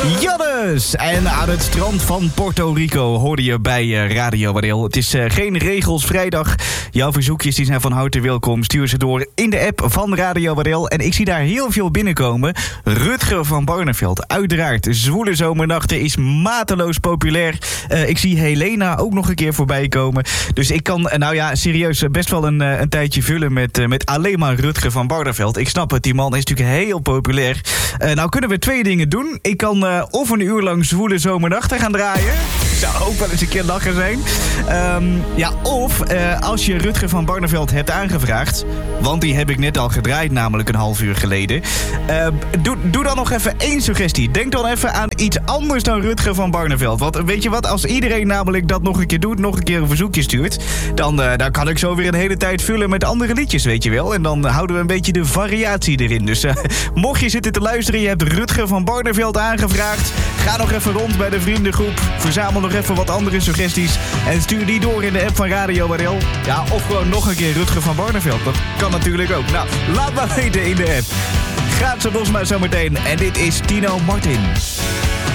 Jannes! En aan het strand van Puerto Rico hoorde je bij Radio Wadeel. Het is geen regels vrijdag. Jouw verzoekjes die zijn van harte welkom. Stuur ze door in de app van Radio Wadeel. En ik zie daar heel veel binnenkomen. Rutger van Barneveld, uiteraard. Zwoele zomernachten is mateloos populair. Ik zie Helena ook nog een keer voorbij komen. Dus ik kan, serieus, best wel een tijdje vullen met alleen maar Rutger van Barneveld. Ik snap het, die man is natuurlijk heel populair. Nou kunnen we twee dingen doen. Ik kan of een uur lang Zwoele zomernachten gaan draaien. Zou ook wel eens een keer lachen zijn. Of als je Rutger van Barneveld hebt aangevraagd, want die heb ik net al gedraaid, namelijk een half uur geleden. Doe dan nog even één suggestie. Denk dan even aan iets anders dan Rutger van Barneveld. Want weet je wat, als iedereen namelijk dat nog een keer doet, nog een keer een verzoekje stuurt, dan kan ik zo weer een hele tijd vullen met andere liedjes, weet je wel. En dan houden we een beetje de variatie erin. Dus mocht je zitten te luisteren, je hebt Rutger van Barneveld aangevraagd, ga nog even rond bij de vriendengroep. Verzamel nog even wat andere suggesties en stuur die door in de app van Radio Wadeel. Ja, of gewoon nog een keer Rutger van Barneveld. Dat kan natuurlijk ook. Nou, laat maar weten in de app. Gaat ze los maar zometeen. En dit is Tino Martin.